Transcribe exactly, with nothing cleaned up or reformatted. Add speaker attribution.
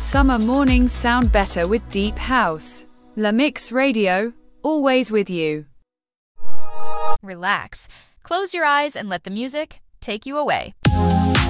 Speaker 1: summer mornings sound better with deep house. La Mix Radio, always with you.
Speaker 2: Relax. Close your eyes and let the music take you away.